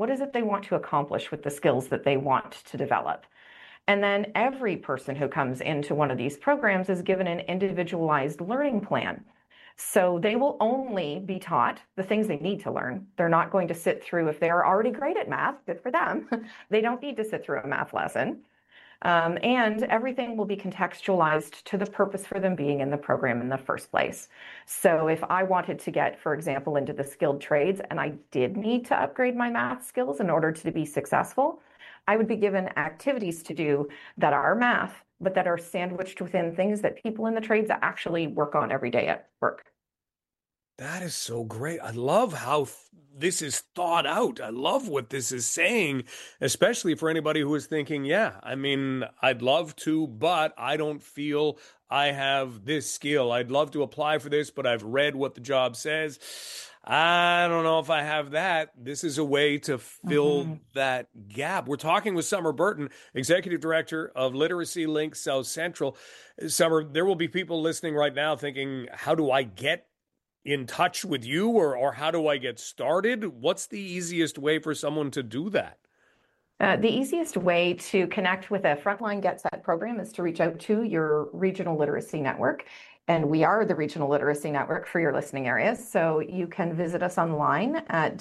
What is it they want to accomplish with the skills that they want to develop? And then every person who comes into one of these programs is given an individualized learning plan. So they will only be taught the things they need to learn. They're not going to sit through, if they're already great at math, good for them. They don't need to sit through a math lesson. And everything will be contextualized to the purpose for them being in the program in the first place. So if I wanted to get, for example, into the skilled trades and I did need to upgrade my math skills in order to be successful, I would be given activities to do that are math, but that are sandwiched within things that people in the trades actually work on every day at work. That is so great. I love how this is thought out. I love what this is saying, especially for anybody who is thinking, yeah, I mean, I'd love to, but I don't feel I have this skill. I'd love to apply for this, but I've read what the job says. I don't know if I have that. This is a way to fill that gap. We're talking with Summer Burton, Executive Director of Literacy Link South Central. Summer, there will be people listening right now thinking, how do I get in touch with you, or how do I get started? What's the easiest way for someone to do that? The easiest way to connect with a Frontline Get Set program is to reach out to your regional literacy network. And we are the regional literacy network for your listening areas. So you can visit us online at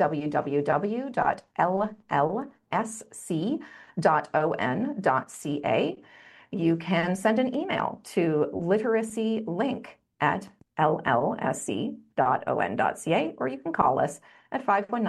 www.llsc.on.ca. You can send an email to literacyLink@llsc.on.ca, or you can call us at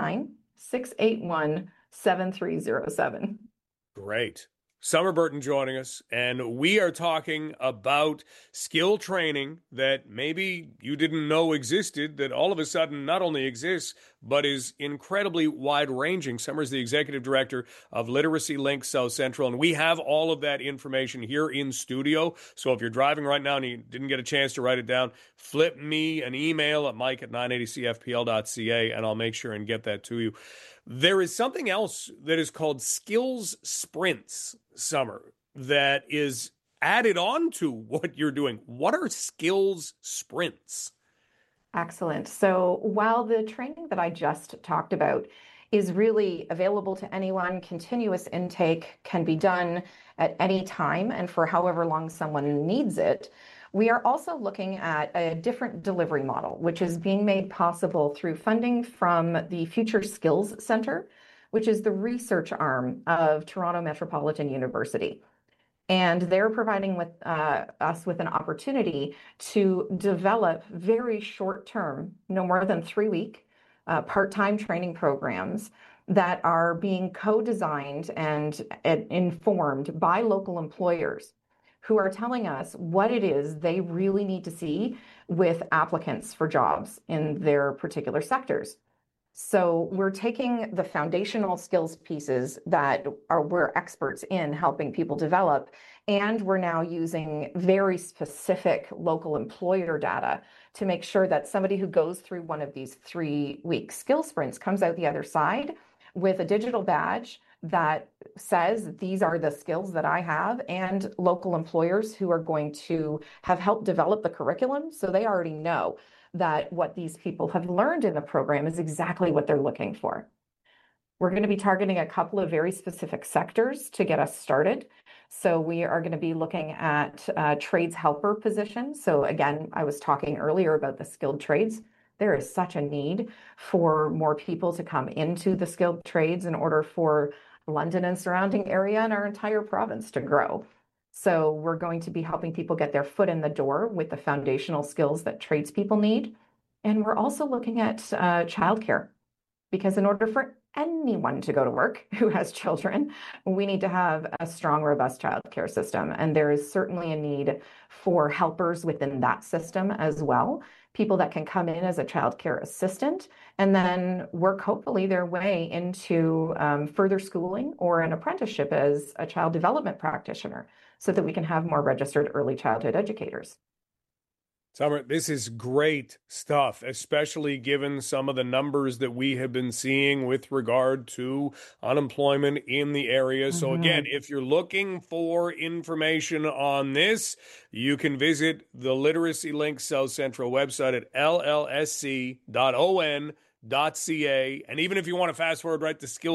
519-681-7307. Great. Summer Burton joining us, and we are talking about skill training that maybe you didn't know existed, that all of a sudden not only exists, but is incredibly wide-ranging. Summer's the Executive Director of Literacy Link South Central, and we have all of that information here in studio. So if you're driving right now and you didn't get a chance to write it down, flip me an email at mike@980cfpl.ca, and I'll make sure and get that to you. There is something else that is called skills sprints, Summer, that is added on to what you're doing. What are skills sprints? Excellent. So while the training that I just talked about is really available to anyone, continuous intake can be done at any time and for however long someone needs it, we are also looking at a different delivery model, which is being made possible through funding from the Future Skills Center, which is the research arm of Toronto Metropolitan University. And they're providing us with an opportunity to develop very short-term, no more than 3-week, part-time training programs that are being co-designed and informed by local employers who are telling us what it is they really need to see with applicants for jobs in their particular sectors. So we're taking the foundational skills pieces that we're experts in helping people develop, and we're now using very specific local employer data to make sure that somebody who goes through one of these 3-week skill sprints comes out the other side with a digital badge that says these are the skills that I have, and local employers who are going to have helped develop the curriculum, so they already know that what these people have learned in the program is exactly what they're looking for. We're going to be targeting a couple of very specific sectors to get us started. So we are going to be looking at trades helper positions. So again, I was talking earlier about the skilled trades. There is such a need for more people to come into the skilled trades in order for London and surrounding area and our entire province to grow. So we're going to be helping people get their foot in the door with the foundational skills that tradespeople need. And we're also looking at childcare, because in order for anyone to go to work who has children, we need to have a strong, robust childcare system. And there is certainly a need for helpers within that system as well. People that can come in as a childcare assistant and then work hopefully their way into further schooling or an apprenticeship as a child development practitioner, so that we can have more registered early childhood educators. Summer, this is great stuff, especially given some of the numbers that we have been seeing with regard to unemployment in the area. So again, if you're looking for information on this, you can visit the Literacy Link South Central website at llsc.on.ca. And even if you want to fast forward right to skills